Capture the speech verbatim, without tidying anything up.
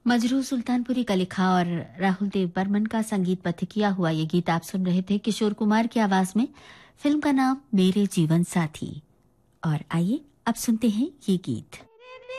मजरू सुल्तानपुरी का लिखा और राहुल देव बर्मन का संगीत बद्ध किया हुआ ये गीत आप सुन रहे थे किशोर कुमार की आवाज में। फिल्म का नाम मेरे जीवन साथी। और आइए अब सुनते हैं ये गीत।